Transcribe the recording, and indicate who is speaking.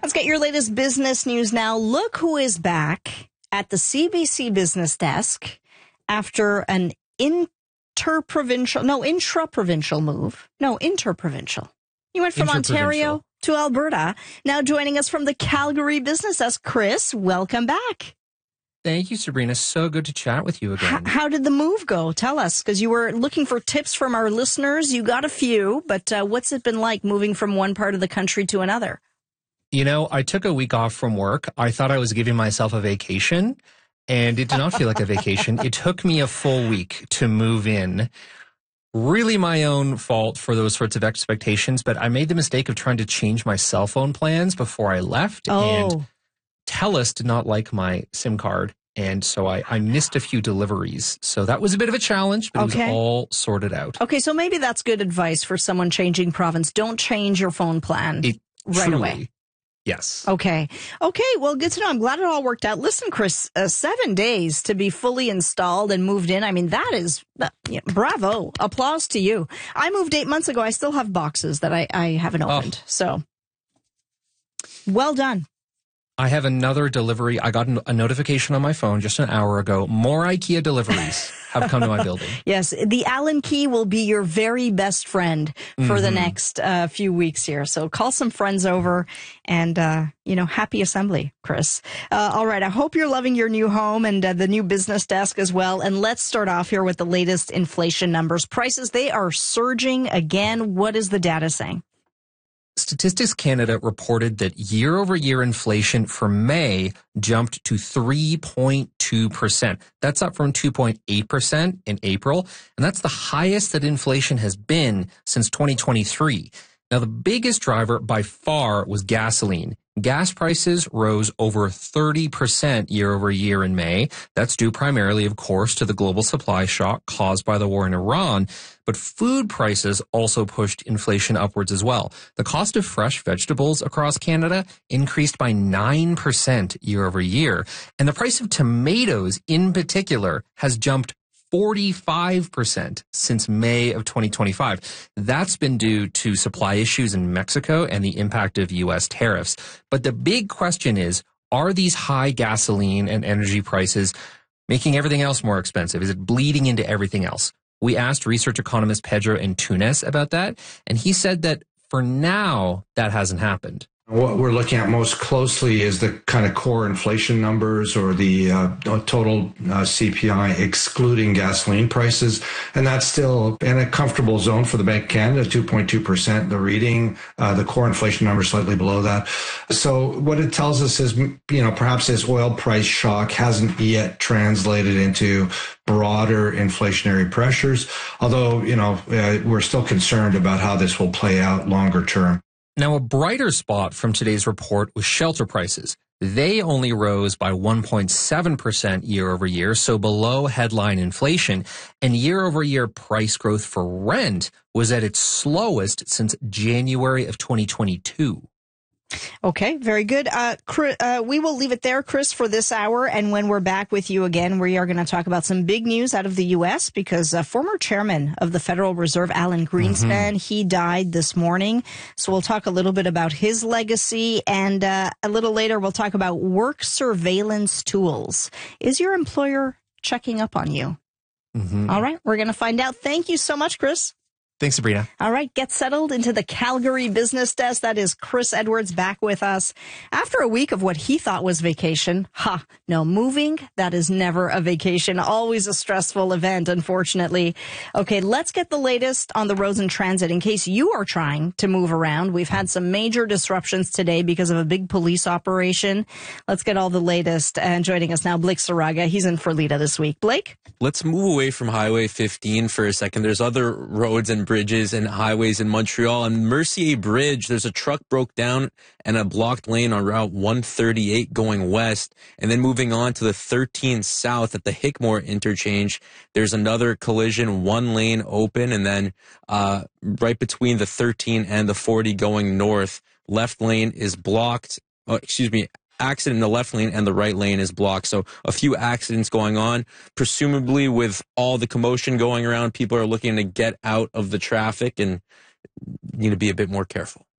Speaker 1: Let's get your latest business news now. Look who is back at the CBC Business Desk after an intraprovincial move. No, interprovincial. You went from Ontario to Alberta. Now joining us from the Calgary Business Desk, Chris, welcome back.
Speaker 2: Thank you, Sabrina. So good to chat with you again.
Speaker 1: How did the move go? Tell us, because you were looking for tips from our listeners. You got a few, but what's it been like moving from one part of the country to another?
Speaker 2: You know, I took a week off from work. I thought I was giving myself a vacation, and it did not feel like a vacation. It took me a full week to move in. Really my own fault for those sorts of expectations, but I made the mistake of trying to change my cell phone plans before I left. And TELUS did not like my SIM card, and so I missed a few deliveries. So that was a bit of a challenge, but it was all sorted out.
Speaker 1: Okay, so maybe that's good advice for someone changing province. Don't change your phone plan right away.
Speaker 2: Yes.
Speaker 1: Okay, well, good to know. I'm glad it all worked out. Listen, Chris, 7 days to be fully installed and moved in. I mean, that is, bravo. Applause to you. I moved 8 months ago. I still have boxes that I haven't opened. So, well done.
Speaker 2: I have another delivery. I got a notification on my phone just an hour ago. More IKEA deliveries have come to my building. Yes,
Speaker 1: the Allen key will be your very best friend for the next few weeks here. So call some friends over and, happy assembly, Chris. All right. I hope you're loving your new home and the new business desk as well. And let's start off here with the latest inflation numbers. Prices, they are surging again. What is the data saying?
Speaker 2: Statistics Canada reported that year-over-year inflation for May jumped to 3.2%. That's up from 2.8% in April, and that's the highest that inflation has been since 2023. Now, the biggest driver by far was gasoline. Gas prices rose over 30% year over year in May. That's due primarily, of course, to the global supply shock caused by the war in Iran. But food prices also pushed inflation upwards as well. The cost of fresh vegetables across Canada increased by 9% year over year. And the price of tomatoes in particular has jumped 45% since May of 2025. That's been due to supply issues in Mexico and the impact of U.S. tariffs. But the big question is, are these high gasoline and energy prices making everything else more expensive? Is it bleeding into everything else? We asked research economist Pedro Antunes about that, and he said that for now, that hasn't happened.
Speaker 3: What we're looking at most closely is the kind of core inflation numbers or the total CPI excluding gasoline prices. And that's still in a comfortable zone for the Bank of Canada, 2.2%, the reading, the core inflation number slightly below that. So what it tells us is, perhaps this oil price shock hasn't yet translated into broader inflationary pressures, although, we're still concerned about how this will play out longer term.
Speaker 2: Now, a brighter spot from today's report was shelter prices. They only rose by 1.7% year over year, so below headline inflation. And year over year price growth for rent was at its slowest since January of 2022.
Speaker 1: Okay, very good. We will leave it there, Chris, for this hour. And when we're back with you again, we are going to talk about some big news out of the U.S. because former chairman of the Federal Reserve, Alan Greenspan, he died this morning. So we'll talk a little bit about his legacy. And a little later, we'll talk about work surveillance tools. Is your employer checking up on you? All right, we're going to find out. Thank you so much, Chris.
Speaker 2: Thanks, Sabrina.
Speaker 1: All right, get settled into the Calgary Business Desk. That is Chris Edwards back with us after a week of what he thought was vacation. No, moving, that is never a vacation. Always a stressful event, unfortunately. Okay, let's get the latest on the roads and transit. In case you are trying to move around, we've had some major disruptions today because of a big police operation. Let's get all the latest. And joining us now, Blake Saraga. He's in for Lita this week. Blake?
Speaker 4: Let's move away from Highway 15 for a second. There's other roads and bridges and highways in Montreal. On Mercier Bridge, there's a truck broke down and a blocked lane on Route 138 going west. And then moving on to the 13 South at the Hickmore interchange, there's another collision, one lane open, and then right between the 13 and the 40 going north, left lane is blocked. Accident in the left lane and the right lane is blocked. So a few accidents going on. Presumably with all the commotion going around, people are looking to get out of the traffic and need to be a bit more careful.